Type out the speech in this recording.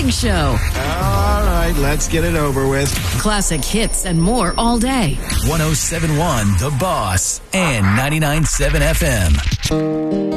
morning show. All right, let's get it over with. Classic hits and more all day. 107.1 The Boss and 99.7 FM.